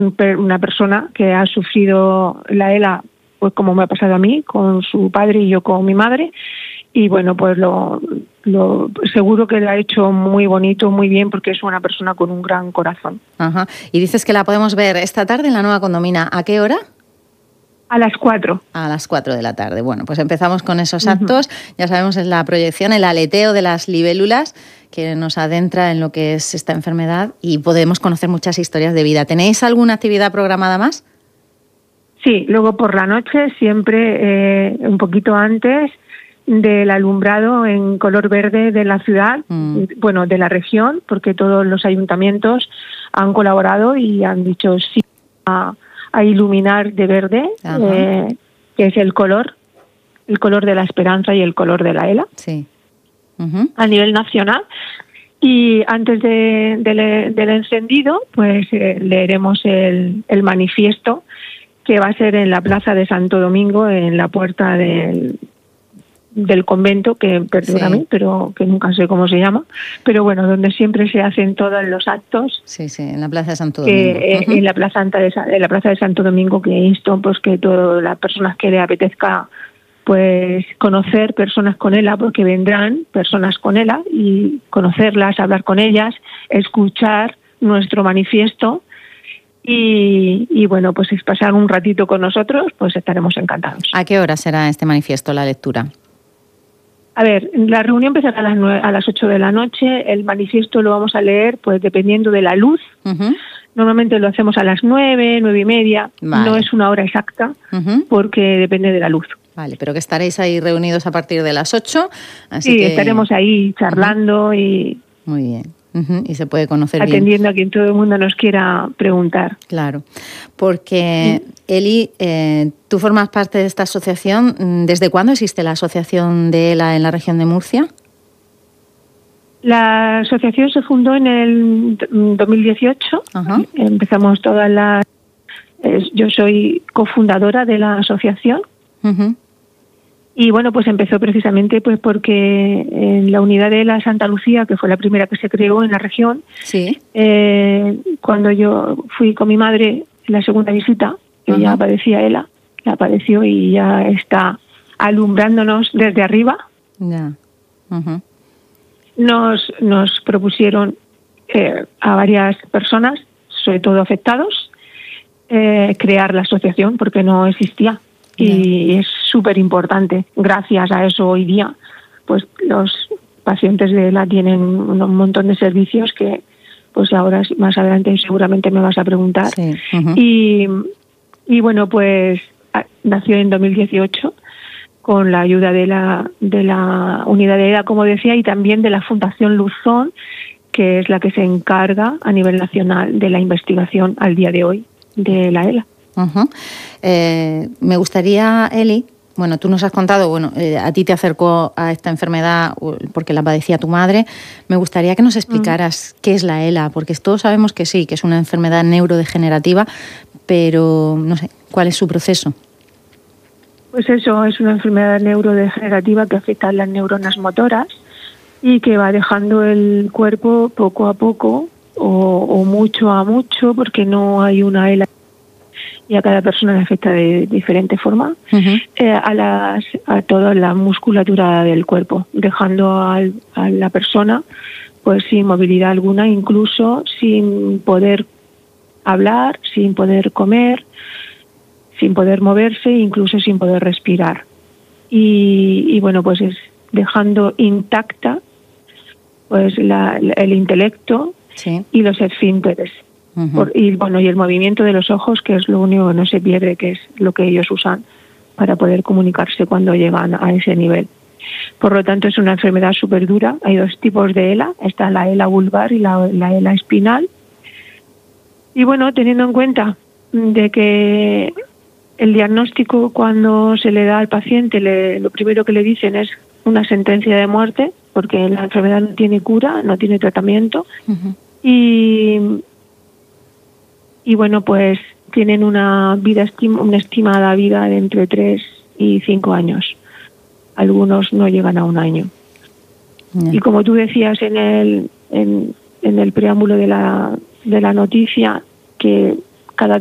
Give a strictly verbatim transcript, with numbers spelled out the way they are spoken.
una persona que ha sufrido la ELA, pues como me ha pasado a mí, con su padre y yo con mi madre. Y bueno, pues lo, lo seguro que lo ha hecho muy bonito, muy bien, porque es una persona con un gran corazón. Ajá. Y dices que la podemos ver esta tarde en la Nueva Condomina. ¿A qué hora? A las cuatro. A las cuatro de la tarde. Bueno, pues empezamos con esos actos. Uh-huh. Ya sabemos, es la proyección, el aleteo de las libélulas que nos adentra en lo que es esta enfermedad y podemos conocer muchas historias de vida. ¿Tenéis alguna actividad programada más? Sí, luego por la noche, siempre eh, un poquito antes del alumbrado en color verde de la ciudad, mm. bueno, de la región, porque todos los ayuntamientos han colaborado y han dicho sí a, a iluminar de verde, eh, que es el color, el color de la esperanza y el color de la ELA, sí. uh-huh. a nivel nacional. Y antes de, de, del encendido, pues eh, leeremos el, el manifiesto, que va a ser en la Plaza de Santo Domingo, en la puerta del, del convento, que perdóname, sí. pero que nunca sé cómo se llama, pero bueno, donde siempre se hacen todos los actos. Sí, sí, en la Plaza de Santo Domingo. Que, uh-huh. En la Plaza de, en la Plaza de Santo Domingo, que insto pues que todas las personas que le apetezca pues conocer personas con ELA, porque vendrán personas con ELA, y conocerlas, hablar con ellas, escuchar nuestro manifiesto. Y, y bueno, pues es pasar un ratito con nosotros, pues estaremos encantados. ¿A qué hora será este manifiesto, la lectura? A ver, la reunión empezará a las nueve, a las ocho de la noche. El manifiesto lo vamos a leer, pues dependiendo de la luz. Uh-huh. Normalmente lo hacemos a las nueve, nueve y media. Vale. No es una hora exacta, uh-huh. porque depende de la luz. Vale, pero que estaréis ahí reunidos a partir de las ocho. Así sí, que estaremos ahí charlando uh-huh. y... Muy bien. Uh-huh. Y se puede conocer atendiendo bien. a quien todo el mundo nos quiera preguntar. Claro, porque sí. Eli, eh, tú formas parte de esta asociación. ¿Desde cuándo existe la asociación de ELA en la región de Murcia? La asociación se fundó en el dos mil dieciocho. Uh-huh. Empezamos todas las... Eh, yo soy cofundadora de la asociación. Uh-huh. Y bueno, pues empezó precisamente pues porque en la unidad de ELA Santa Lucía, que fue la primera que se creó en la región, sí. eh, cuando yo fui con mi madre en la segunda visita, que uh-huh. ya aparecía ELA, ya apareció y ya está alumbrándonos desde arriba. Yeah. Uh-huh. Nos, nos propusieron eh, a varias personas, sobre todo afectados, eh, crear la asociación porque no existía. Y es súper importante. Gracias a eso hoy día, pues los pacientes de ELA tienen un montón de servicios que, pues ahora más adelante seguramente me vas a preguntar. Sí. Uh-huh. Y, y bueno, pues nació en dos mil dieciocho con la ayuda de la de la unidad de ELA, como decía, y también de la Fundación Luzón, que es la que se encarga a nivel nacional de la investigación al día de hoy de la ELA. Uh-huh. Eh, me gustaría, Eli, bueno, tú nos has contado, bueno, eh, a ti te acercó a esta enfermedad porque la padecía tu madre. Me gustaría que nos explicaras uh-huh. qué es la ELA, porque todos sabemos que sí, que es una enfermedad neurodegenerativa, pero no sé, ¿cuál es su proceso? Pues eso, es una enfermedad neurodegenerativa que afecta a las neuronas motoras y que va dejando el cuerpo poco a poco o, o mucho a mucho, porque no hay una ELA y a cada persona le afecta de diferente forma, uh-huh. eh, a, las, a toda la musculatura del cuerpo, dejando al, a la persona pues sin movilidad alguna, incluso sin poder hablar, sin poder comer, sin poder moverse, incluso sin poder respirar. Y, y bueno, pues es dejando intacta pues la, el intelecto sí. y los esfínteres. Uh-huh. Por, y bueno, y el movimiento de los ojos, que es lo único que no se pierde, que es lo que ellos usan para poder comunicarse cuando llegan a ese nivel. Por lo tanto, es una enfermedad súper dura. Hay dos tipos de ELA, está la ELA vulvar y la, la ELA espinal. Y bueno, teniendo en cuenta de que el diagnóstico cuando se le da al paciente, le, lo primero que le dicen es una sentencia de muerte, porque la enfermedad no tiene cura, no tiene tratamiento. Uh-huh. Y... Y bueno, pues tienen una vida estima, una estimada vida de entre tres y cinco años. Algunos no llegan a un año. No. Y como tú decías en el en, en el preámbulo de la de la noticia, que